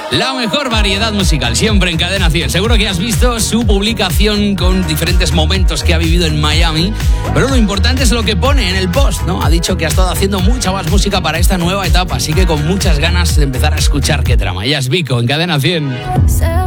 La mejor variedad musical, siempre en Cadena 100. Seguro que has visto su publicación con diferentes momentos que ha vivido en Miami, pero lo importante es lo que pone en el post, ¿no? Ha dicho que ha estado haciendo mucha más música para esta nueva etapa, así que con muchas ganas de empezar a escuchar qué trama. Ella es Vico en Cadena 100.